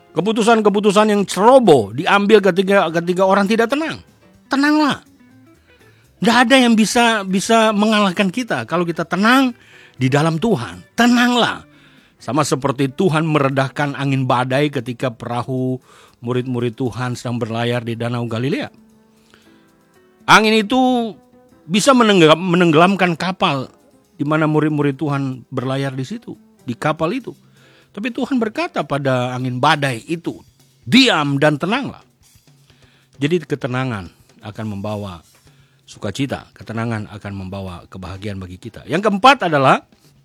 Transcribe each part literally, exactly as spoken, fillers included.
Keputusan-keputusan yang ceroboh diambil ketika ketika orang tidak tenang. Tenanglah. Tidak ada yang bisa bisa mengalahkan kita kalau kita tenang di dalam Tuhan. Tenanglah. Sama seperti Tuhan meredahkan angin badai ketika perahu murid-murid Tuhan sedang berlayar di Danau Galilea. Angin itu bisa menenggelam, menenggelamkan kapal di mana murid-murid Tuhan berlayar di situ, di kapal itu. Tapi Tuhan berkata pada angin badai itu, diam dan tenanglah. Jadi ketenangan akan membawa sukacita, ketenangan akan membawa kebahagiaan bagi kita. Yang keempat adalah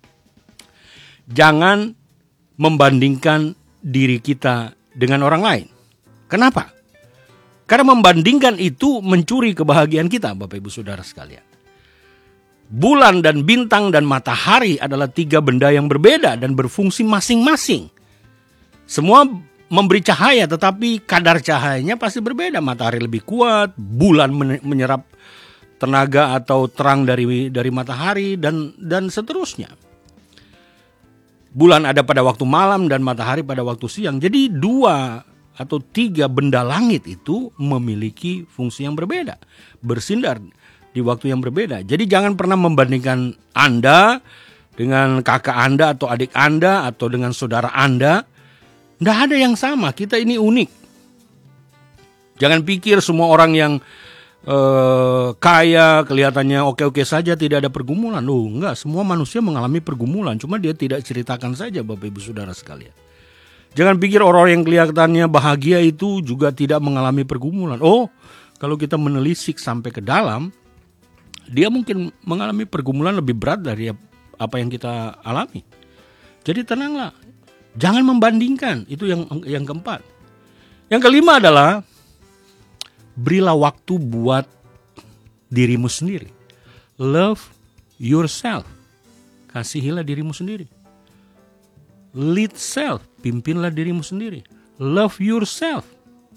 jangan membandingkan diri kita dengan orang lain. Kenapa? Karena membandingkan itu mencuri kebahagiaan kita, Bapak Ibu Saudara sekalian. Bulan dan bintang dan matahari adalah tiga benda yang berbeda dan berfungsi masing-masing. Semua memberi cahaya, tetapi kadar cahayanya pasti berbeda. Matahari lebih kuat, bulan menyerap tenaga atau terang dari dari matahari dan dan seterusnya. Bulan ada pada waktu malam dan matahari pada waktu siang. Jadi dua atau tiga benda langit itu memiliki fungsi yang berbeda, bersinar di waktu yang berbeda. Jadi jangan pernah membandingkan Anda dengan kakak Anda atau adik Anda atau dengan saudara Anda. Tidak ada yang sama, kita ini unik. Jangan pikir semua orang yang Uh, kaya kelihatannya oke-oke saja, tidak ada pergumulan. Loh, enggak, semua manusia mengalami pergumulan, cuma dia tidak ceritakan saja, Bapak Ibu Saudara sekalian. Jangan pikir orang yang kelihatannya bahagia itu juga tidak mengalami pergumulan. Oh, kalau kita menelisik sampai ke dalam, dia mungkin mengalami pergumulan lebih berat dari apa yang kita alami. Jadi tenanglah, jangan membandingkan. Itu yang yang keempat. Yang kelima adalah berilah waktu buat dirimu sendiri. Love yourself. Kasihilah dirimu sendiri. Lead self. Pimpinlah dirimu sendiri. Love yourself.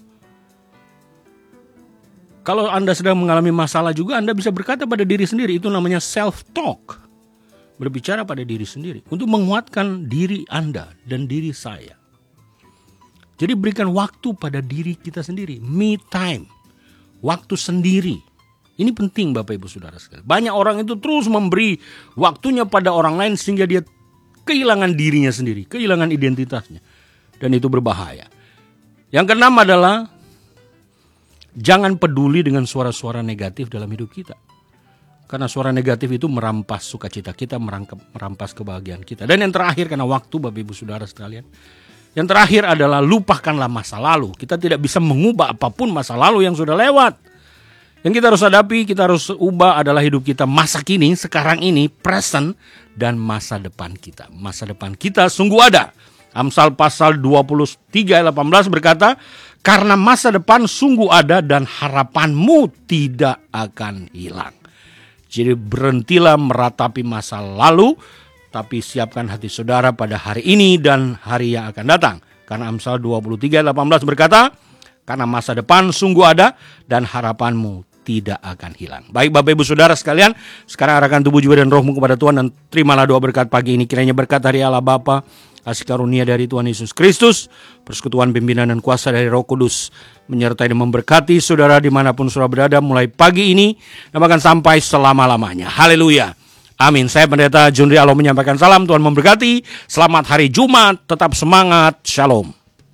Kalau Anda sedang mengalami masalah juga, Anda bisa berkata pada diri sendiri. Itu namanya self-talk. Berbicara pada diri sendiri. Untuk menguatkan diri Anda dan diri saya. Jadi berikan waktu pada diri kita sendiri. Me time. Waktu sendiri. Ini penting Bapak Ibu Saudara sekalian. Banyak orang itu terus memberi waktunya pada orang lain sehingga dia kehilangan dirinya sendiri, kehilangan identitasnya. Dan itu berbahaya. Yang keenam adalah jangan peduli dengan suara-suara negatif dalam hidup kita. Karena suara negatif itu merampas sukacita kita, merampas kebahagiaan kita. Dan yang terakhir, karena waktu Bapak Ibu Saudara sekalian, yang terakhir adalah lupakanlah masa lalu. Kita tidak bisa mengubah apapun masa lalu yang sudah lewat. Yang kita harus hadapi, kita harus ubah adalah hidup kita masa kini, sekarang ini, present, dan masa depan kita. Masa depan kita sungguh ada. Amsal pasal dua puluh tiga ayat delapan belas berkata, karena masa depan sungguh ada dan harapanmu tidak akan hilang. Jadi berhentilah meratapi masa lalu, tapi siapkan hati saudara pada hari ini dan hari yang akan datang. Karena Amsal dua puluh tiga ayat delapan belas berkata, karena masa depan sungguh ada dan harapanmu tidak akan hilang. Baik Bapak Ibu Saudara sekalian, sekarang arahkan tubuh jiwa dan rohmu kepada Tuhan dan terimalah doa berkat pagi ini. Kiranya berkat dari Allah Bapa, kasih karunia dari Tuhan Yesus Kristus, persekutuan pimpinan dan kuasa dari Roh Kudus menyertai dan memberkati saudara dimanapun saudara berada mulai pagi ini dan bahkan sampai selama-lamanya. Haleluya. Amin. Saya Pendeta Jundri Aloh menyampaikan salam. Tuhan memberkati. Selamat hari Jumat. Tetap semangat. Shalom.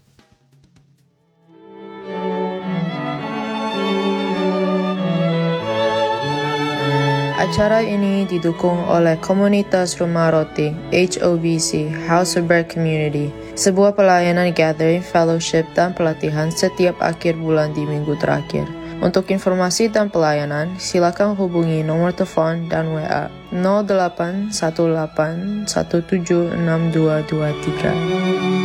Acara ini didukung oleh Komunitas Rumah Roti H O B C House of Bread Community, sebuah pelayanan gathering, fellowship, dan pelatihan setiap akhir bulan di minggu terakhir. Untuk informasi dan pelayanan, silakan hubungi nomor telepon dan W A nol delapan satu delapan satu tujuh enam dua dua tiga.